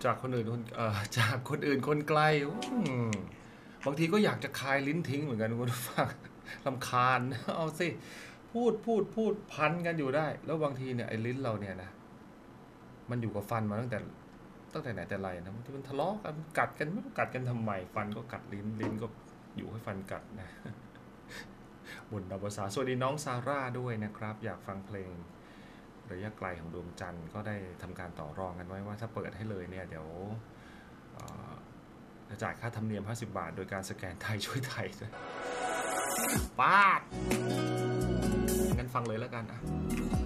จากคนอื่นจากคนอื่นคนไกลบางทีก็อยากจะคายลิ้นทิ้งเหมือนกันคุณผู้ฟังรำคาญเอาสิพูดพันกันอยู่ได้แล้วบางทีเนี่ยไอ้ลิ้นเราเนี่ยนะมันอยู่กับฟันมาตั้งแต่ไหนแต่ไรนะบางทีมันทะเลาะกันกัดกันไม่รู้กัดกันทำไมฟันก็กัดลิ้นก็อยู่ให้ฟันกัดนะบนดาวภาษาสวัสดีน้องซาร่าด้วยนะครับอยากฟังเพลงระยะไกลของดวงจันทร์ก็ได้ทำการต่อรองกันไว้ว่าถ้าเปิดให้เลยเนี่ยเดี๋ยวจะจ่ายค่าธรรมเนียม50 บาทโดยการสแกนไทยช่วยไทยป้าดงั้นฟังเลยแล้วกัน